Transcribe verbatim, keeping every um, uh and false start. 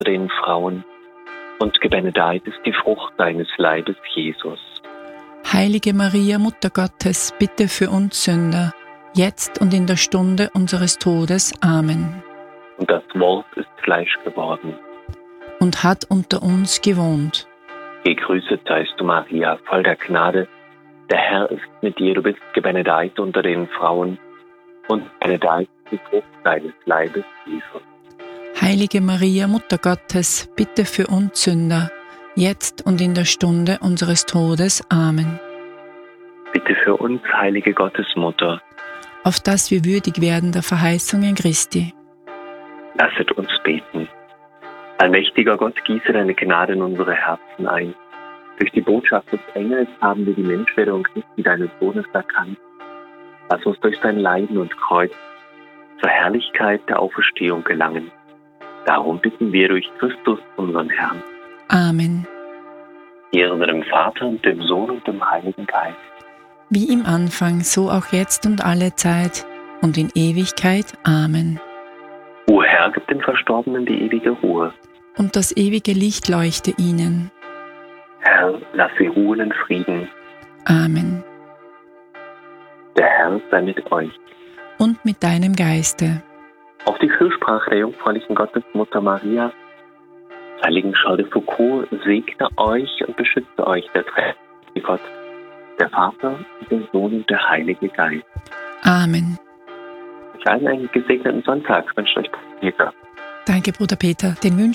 den Frauen, und gebenedeit ist die Frucht deines Leibes, Jesus. Heilige Maria, Mutter Gottes, bitte für uns Sünder, jetzt und in der Stunde unseres Todes. Amen. Und das Wort ist Fleisch geworden und hat unter uns gewohnt. Gegrüßet seist du, Maria, voll der Gnade. Der Herr ist mit dir, du bist gebenedeit unter den Frauen, und gebenedeit ist die Frucht deines Leibes, Jesus. Heilige Maria, Mutter Gottes, bitte für uns Sünder, jetzt und in der Stunde unseres Todes. Amen. Bitte für uns, heilige Gottesmutter, auf dass wir würdig werden der Verheißungen Christi. Lasset uns beten. Allmächtiger Gott, gieße deine Gnade in unsere Herzen ein. Durch die Botschaft des Engels haben wir die Menschwerdung Christi, deines Sohnes, erkannt. Lass uns durch sein Leiden und Kreuz zur Herrlichkeit der Auferstehung gelangen. Darum bitten wir durch Christus, unseren Herrn. Amen. Ehre dem Vater und dem Sohn und dem Heiligen Geist. Wie im Anfang, so auch jetzt und alle Zeit und in Ewigkeit. Amen. O Herr, gib den Verstorbenen die ewige Ruhe. Und das ewige Licht leuchte ihnen. Herr, lass sie ruhen in Frieden. Amen. Der Herr sei mit euch. Und mit deinem Geiste. Auf die Fürsprache der jungfräulichen Gottesmutter Maria, heiligen Charles de Foucauld, segne euch und beschütze euch der dreifaltige Gott, der Vater, der Sohn und der Heilige Geist. Amen. Euch allen einen gesegneten Sonntag wünscht euch Peter. Danke, Bruder Peter. Den wünschen